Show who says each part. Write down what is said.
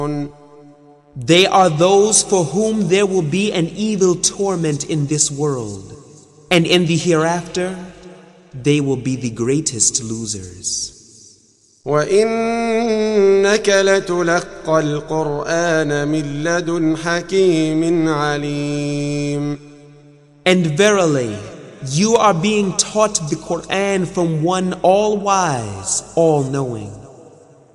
Speaker 1: They are those for whom there will be an evil torment in this world, and in the hereafter they will be the greatest losers.
Speaker 2: وَإِنَّكَ لَتُلَقَّى الْقُرْآنَ مِنْ لَدُنْ حَكِيمٍ عَلِيمٍ.
Speaker 1: And verily, you are being taught the Quran from one all-wise, all-knowing.